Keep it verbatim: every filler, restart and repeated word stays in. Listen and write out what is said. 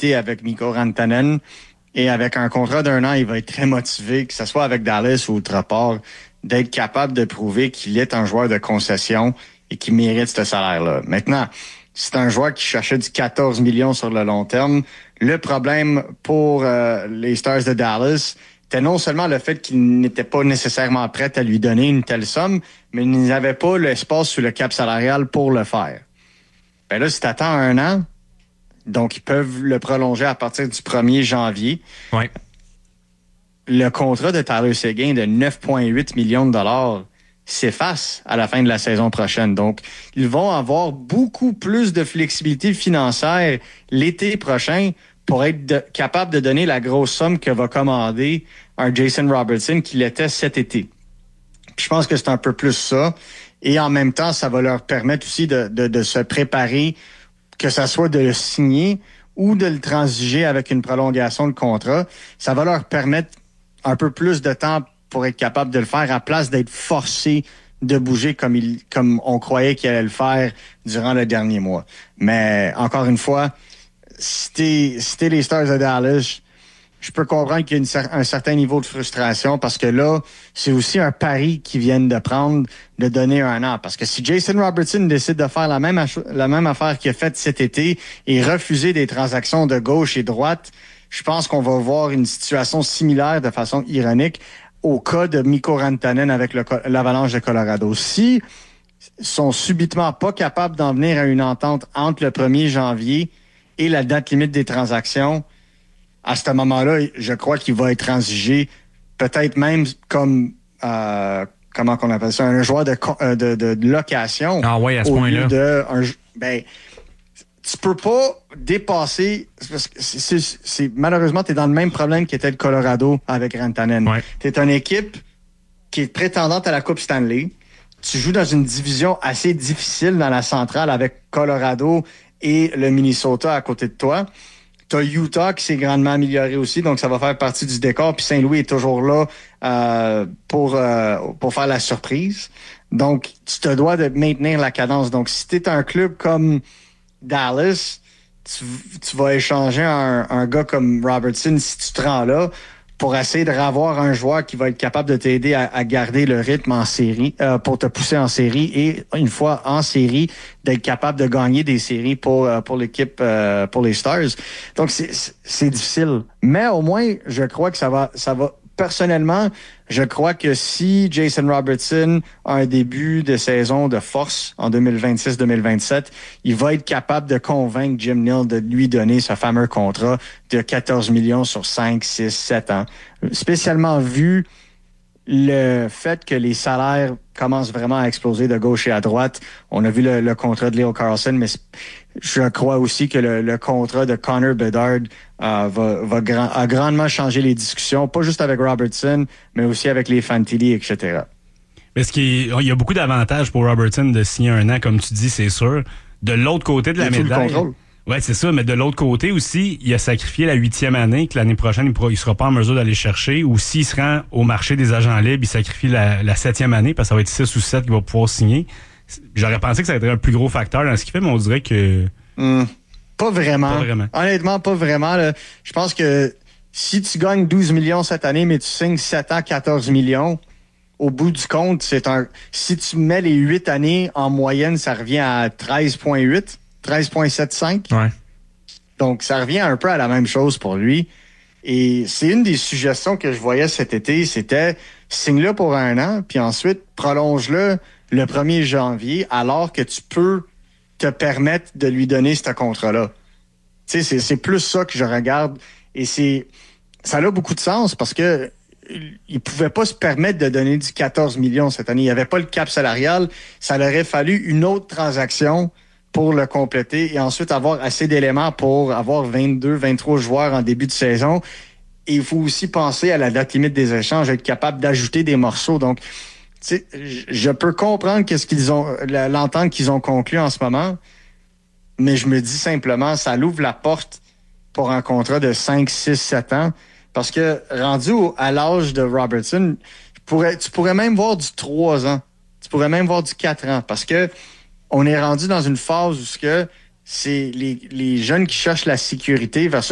stabilité avec Mikko Rantanen. Et avec un contrat d'un an, il va être très motivé, que ce soit avec Dallas ou autre part, d'être capable de prouver qu'il est un joueur de concession et qu'il mérite ce salaire-là. Maintenant, c'est un joueur qui cherchait du quatorze millions sur le long terme. Le problème pour euh, les Stars de Dallas était non seulement le fait qu'ils n'étaient pas nécessairement prêts à lui donner une telle somme, mais ils n'avaient pas l'espace sur le cap salarial pour le faire. Ben là, si tu attends un an, donc ils peuvent le prolonger à partir du premier janvier. Ouais. Le contrat de Tyler Seguin de neuf virgule huit millions de dollars s'efface à la fin de la saison prochaine. Donc, ils vont avoir beaucoup plus de flexibilité financière l'été prochain pour être de, capable de donner la grosse somme que va commander un Jason Robertson qui l'était cet été. Puis je pense que c'est un peu plus ça. Et en même temps, ça va leur permettre aussi de, de, de se préparer, que ça soit de le signer ou de le transiger avec une prolongation de contrat. Ça va leur permettre un peu plus de temps pour être capable de le faire à place d'être forcé de bouger comme il, comme on croyait qu'il allait le faire durant le dernier mois. Mais encore une fois, si t'es, si t'es les Stars de Dallas, je peux comprendre qu'il y a une, un certain niveau de frustration parce que là, c'est aussi un pari qu'ils viennent de prendre de donner un an. Parce que si Jason Robertson décide de faire la même, ach- la même affaire qu'il a faite cet été et refuser des transactions de gauche et droite, je pense qu'on va voir une situation similaire de façon ironique au cas de Mikko Rantanen avec le, l'Avalanche de Colorado. Si sont subitement pas capables d'en venir à une entente entre le premier janvier et la date limite des transactions, à ce moment-là, je crois qu'il va être transigé, peut-être même comme, euh, comment qu'on appelle ça, un joueur de, de, de, de location. Ah ouais, à ce au point-là. Lieu de un, ben, tu peux pas dépasser, parce que c'est, c'est, c'est, malheureusement, tu es dans le même problème qu'était le Colorado avec Rantanen. Ouais. Tu es une équipe qui est prétendante à la Coupe Stanley. Tu joues dans une division assez difficile dans la centrale avec Colorado et le Minnesota à côté de toi. Tu as Utah qui s'est grandement amélioré aussi, donc ça va faire partie du décor. Puis Saint-Louis est toujours là euh, pour, euh, pour faire la surprise. Donc, tu te dois de maintenir la cadence. Donc, si tu es un club comme Dallas, tu, tu vas échanger un, un gars comme Robertson si tu te rends là pour essayer de revoir un joueur qui va être capable de t'aider à, à garder le rythme en série, euh, pour te pousser en série et une fois en série, d'être capable de gagner des séries pour euh, pour l'équipe, euh, pour les Stars. Donc c'est c'est difficile, mais au moins je crois que ça va ça va. Personnellement, je crois que si Jason Robertson a un début de saison de force en deux mille vingt-six deux mille vingt-sept, il va être capable de convaincre Jim Nill de lui donner ce fameux contrat de quatorze millions sur cinq, six, sept ans. Spécialement vu le fait que les salaires commencent vraiment à exploser de gauche et à droite. On a vu le, le contrat de Leo Carlsson, mais je crois aussi que le, le contrat de Connor Bedard euh, va, va grand, a grandement changé les discussions, pas juste avec Robertson, mais aussi avec les Fantilli, et cetera. Mais ce qui est, il y a beaucoup d'avantages pour Robertson de signer un an, comme tu dis, c'est sûr. De l'autre côté de la médaille. Ouais, c'est ça, mais de l'autre côté aussi, il a sacrifié la huitième année que l'année prochaine, il ne sera pas en mesure d'aller chercher. Ou s'il se rend au marché des agents libres, il sacrifie la, la septième année, parce que ça va être six ou sept qu'il va pouvoir signer. J'aurais pensé que ça serait un plus gros facteur dans ce qu'il fait, mais on dirait que... Mmh, pas vraiment. Pas vraiment. Honnêtement, pas vraiment. Là. Je pense que si tu gagnes douze millions cette année, mais tu signes sept ans, quatorze millions, au bout du compte, c'est un... Si tu mets les huit années, en moyenne, ça revient à treize virgule huit. treize virgule soixante-cinq. Ouais. Donc, ça revient un peu à la même chose pour lui. Et c'est une des suggestions que je voyais cet été, c'était signe-le pour un an, puis ensuite prolonge-le le premier janvier, alors que tu peux te permettre de lui donner ce contrat-là. Tu sais, c'est, c'est plus ça que je regarde. Et c'est ça a beaucoup de sens parce que il pouvait pas se permettre de donner du quatorze millions cette année. Il n'y avait pas le cap salarial. Ça leur aurait fallu une autre transaction pour le compléter et ensuite avoir assez d'éléments pour avoir vingt-deux, vingt-trois joueurs en début de saison. Et il faut aussi penser à la date limite des échanges, être capable d'ajouter des morceaux. Donc, tu sais, je peux comprendre qu'est-ce qu'ils ont, l'entente qu'ils ont conclue en ce moment, mais je me dis simplement, ça l'ouvre la porte pour un contrat de cinq, six, sept ans. Parce que rendu au, à l'âge de Robertson, tu pourrais, tu pourrais même voir du trois ans. Tu pourrais même voir du quatre ans. Parce que on est rendu dans une phase où ce que c'est les, les jeunes qui cherchent la sécurité versus